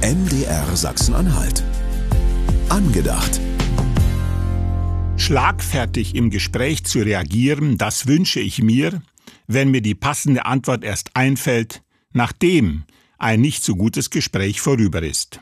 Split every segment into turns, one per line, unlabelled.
MDR Sachsen-Anhalt. Angedacht.
Schlagfertig im Gespräch zu reagieren, das wünsche ich mir, wenn mir die passende Antwort erst einfällt, nachdem ein nicht so gutes Gespräch vorüber ist.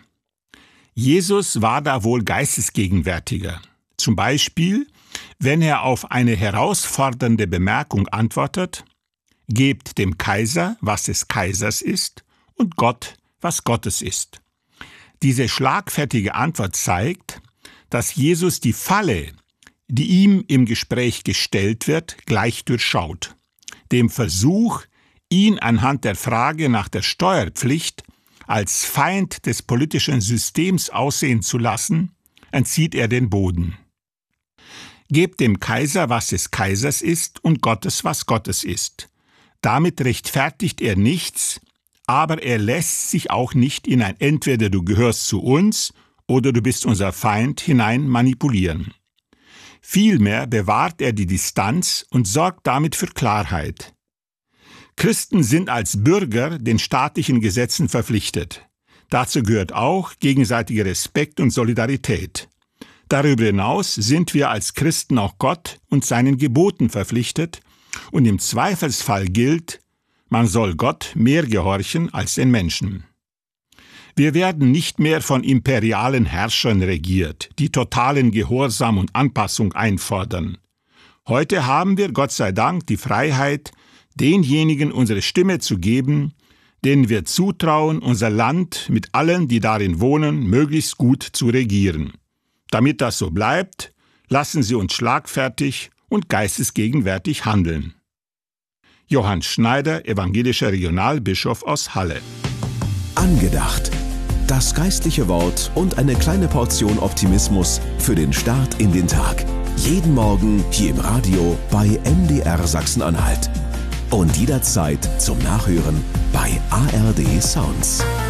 Jesus war da wohl geistesgegenwärtiger. Zum Beispiel, wenn er auf eine herausfordernde Bemerkung antwortet: Gebt dem Kaiser, was des Kaisers ist, und Gott, was Gottes ist. Diese schlagfertige Antwort zeigt, dass Jesus die Falle, die ihm im Gespräch gestellt wird, gleich durchschaut. Dem Versuch, ihn anhand der Frage nach der Steuerpflicht als Feind des politischen Systems aussehen zu lassen, entzieht er den Boden. Gebt dem Kaiser, was des Kaisers ist, und Gottes, was Gottes ist. Damit rechtfertigt er nichts, aber er lässt sich auch nicht in ein Entweder du gehörst zu uns oder du bist unser Feind hinein manipulieren. Vielmehr bewahrt er die Distanz und sorgt damit für Klarheit. Christen sind als Bürger den staatlichen Gesetzen verpflichtet. Dazu gehört auch gegenseitiger Respekt und Solidarität. Darüber hinaus sind wir als Christen auch Gott und seinen Geboten verpflichtet, und im Zweifelsfall gilt, man soll Gott mehr gehorchen als den Menschen. Wir werden nicht mehr von imperialen Herrschern regiert, die totalen Gehorsam und Anpassung einfordern. Heute haben wir, Gott sei Dank, die Freiheit, denjenigen unsere Stimme zu geben, denen wir zutrauen, unser Land mit allen, die darin wohnen, möglichst gut zu regieren. Damit das so bleibt, lassen Sie uns schlagfertig und geistesgegenwärtig handeln. Johann Schneider, evangelischer Regionalbischof aus Halle.
Angedacht. Das geistliche Wort und eine kleine Portion Optimismus für den Start in den Tag. Jeden Morgen hier im Radio bei MDR Sachsen-Anhalt. Und jederzeit zum Nachhören bei ARD Sounds.